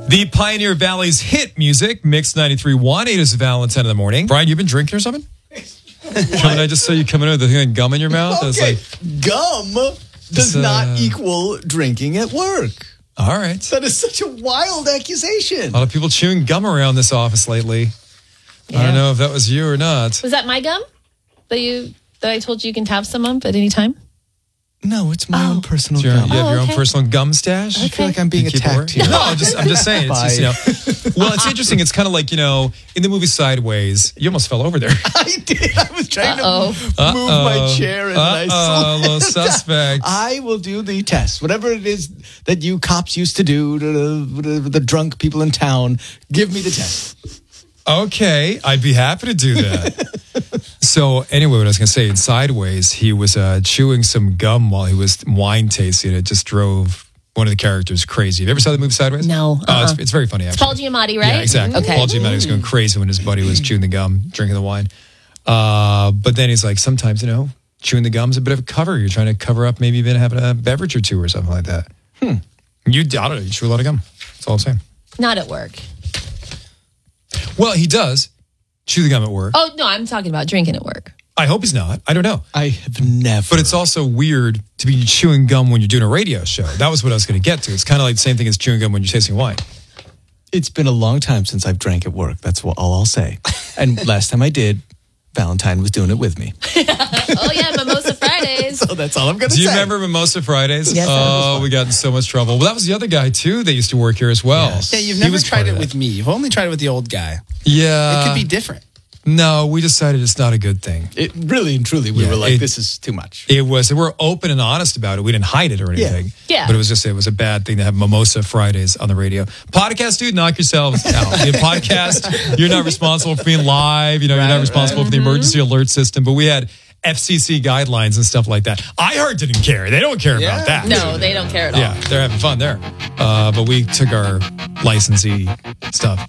The Pioneer Valley's hit music, Mix 93.1. It is Valentine in the morning. Brian, you've been drinking or something? I just saw you coming in with the thing of gum in your mouth. Okay, gum does not equal drinking at work. All right. That is such a wild accusation. A lot of people chewing gum around this office lately. Yeah. I don't know if that was you or not. Was that my gum that I told you can have some of at any time? No, it's my own personal gum. You have your own personal gum stash? I feel like I'm being attacked here. No, I'm just saying. It's just, well, it's interesting. It's kind of like, in the movie Sideways, you almost fell over there. I did. I was trying to move my chair and I a little suspect. I will do the test. Whatever it is that you cops used to do to the drunk people in town, give me the test. Okay, I'd be happy to do that. So anyway, what I was going to say, in Sideways, he was chewing some gum while he was wine tasting. It just drove one of the characters crazy. Have you ever saw the movie Sideways? No. It's very funny, actually. Paul Giamatti, right? Yeah, exactly. Okay. Paul Giamatti was going crazy when his buddy was chewing the gum, drinking the wine. But then he's like, sometimes, chewing the gum's a bit of a cover. You're trying to cover up maybe even having a beverage or two or something like that. I don't know. You chew a lot of gum. That's all I'm saying. Not at work. Well, he does chew the gum at work. Oh, no, I'm talking about drinking at work. I hope he's not. I don't know. I have never. But it's also weird to be chewing gum when you're doing a radio show. That was what I was going to get to. It's kind of like the same thing as chewing gum when you're tasting wine. It's been a long time since I've drank at work. That's all I'll say. And last time I did, Valentine was doing it with me. Oh, yeah, Mimosa Fridays. So that's all I'm going to say. Do you remember Mimosa Fridays? Yes. Oh, we got in so much trouble. Well, that was the other guy, too, that used to work here as well. Yes. Yeah, you've never tried it with me. You've only tried it with the old guy. Yeah. It could be different. No, we decided it's not a good thing. It really and truly, we were like, this is too much. It was. We're open and honest about it. We didn't hide it or anything. Yeah. But it was a bad thing to have Mimosa Fridays on the radio. Podcast, dude, knock yourselves out. Podcast, you're not responsible for being live. You're not responsible for the emergency alert system. But we had FCC guidelines and stuff like that. iHeart didn't care. They don't care about that. No, they don't care at all. Yeah, they're having fun there. But we took our licensee stuff